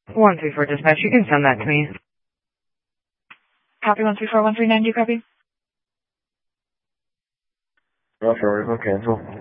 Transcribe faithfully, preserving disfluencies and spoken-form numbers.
one three four dispatch, you can send that to me. Copy one three four one three nine, do you copy? Roger, we'll cancel.